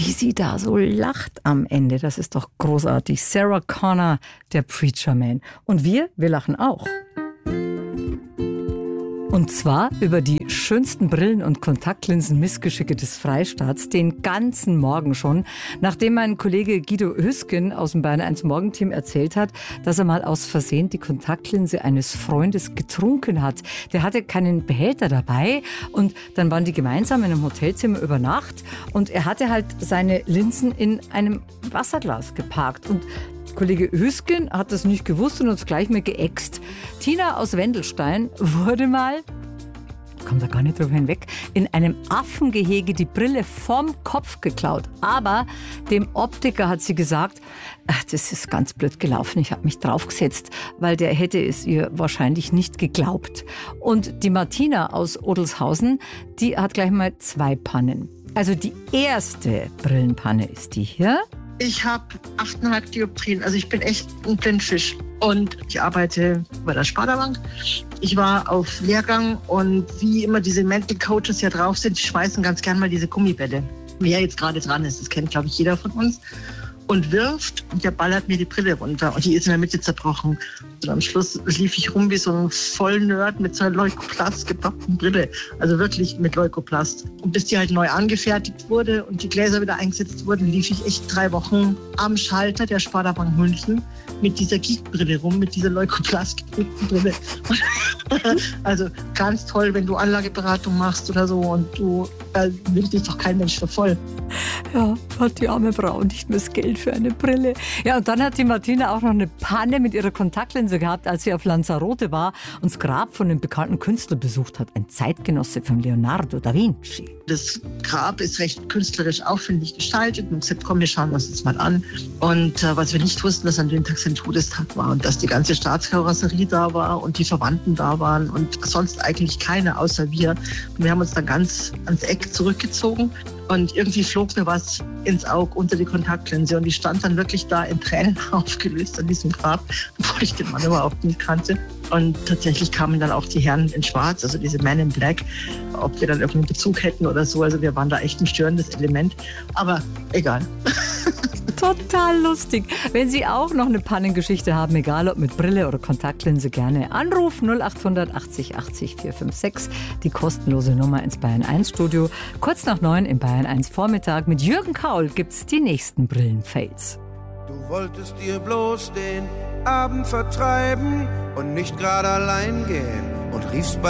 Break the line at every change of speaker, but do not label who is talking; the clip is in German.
wie sie da so lacht am Ende. Das ist doch großartig. Sarah Connor, der Preacher Man. Und wir lachen auch. Und zwar über die schönsten Brillen- und Kontaktlinsen-Missgeschicke des Freistaats den ganzen Morgen schon, nachdem mein Kollege Guido Hüsken aus dem Bayern 1 Morgenteam erzählt hat, dass er mal aus Versehen die Kontaktlinse eines Freundes getrunken hat. Der hatte keinen Behälter dabei und dann waren die gemeinsam in einem Hotelzimmer über Nacht und er hatte halt seine Linsen in einem Wasserglas geparkt und Kollege Hüsken hat das nicht gewusst und uns gleich mal geäxt. Tina aus Wendelstein wurde mal, kommt da gar nicht drüber hinweg, in einem Affengehege die Brille vom Kopf geklaut. Aber dem Optiker hat sie gesagt, das ist ganz blöd gelaufen, ich habe mich draufgesetzt, weil der hätte es ihr wahrscheinlich nicht geglaubt. Und die Martina aus Odelshausen, die hat gleich mal 2 Pannen. Also die erste Brillenpanne ist die hier.
Ich habe 8,5 Dioptrien, also ich bin echt ein Blindfisch. Und ich arbeite bei der Sparda-Bank. Ich war auf Lehrgang und wie immer diese Mental Coaches hier drauf sind, die schmeißen ganz gern mal diese Gummibälle. Wer jetzt gerade dran ist, das kennt, glaube ich, jeder von uns. Und wirft und der ballert mir die Brille runter und die ist in der Mitte zerbrochen. Und am Schluss lief ich rum wie so ein Vollnerd mit so einer Leukoplast gepackten Brille. Also wirklich mit Leukoplast. Und bis die halt neu angefertigt wurde und die Gläser wieder eingesetzt wurden, lief ich echt 3 Wochen am Schalter der Sparda Bank München mit dieser Geek-Brille rum, mit dieser Leukoplast gepackten Brille. Also ganz toll, wenn du Anlageberatung machst oder so und du nimmt dich doch kein Mensch für voll.
Ja, hat die arme Frau nicht mehr das Geld für eine Brille. Ja, und dann hat die Martina auch noch eine Panne mit ihrer Kontaktlinse gehabt, als sie auf Lanzarote war und das Grab von einem bekannten Künstler besucht hat. Ein Zeitgenosse von Leonardo da Vinci.
Das Grab ist recht künstlerisch aufwendig gestaltet. Und gesagt, komm, wir schauen uns das mal an. Und was wir nicht wussten, dass an dem Tag sein Todestag war und dass die ganze Staatskarosserie da war und die Verwandten da waren und sonst eigentlich keine außer wir. Und wir haben uns dann ganz ans Eck zurückgezogen. Und irgendwie flog mir was ins Auge unter die Kontaktlinse. Und ich stand dann wirklich da in Tränen aufgelöst an diesem Grab, obwohl ich den Mann überhaupt nicht kannte. Und tatsächlich kamen dann auch die Herren in Schwarz, also diese Men in Black, ob wir dann irgendeinen Bezug hätten oder so. Also wir waren da echt ein störendes Element. Aber egal.
Total lustig. Wenn Sie auch noch eine Pannengeschichte haben, egal ob mit Brille oder Kontaktlinse, gerne anrufen 0800 80 80 456. Die kostenlose Nummer ins Bayern 1 Studio. Kurz nach 9 im Bayern 1 Vormittag mit Jürgen Kaul gibt's die nächsten Brillenfails.
Du wolltest dir bloß den Abend vertreiben und nicht gerade allein gehen und riefst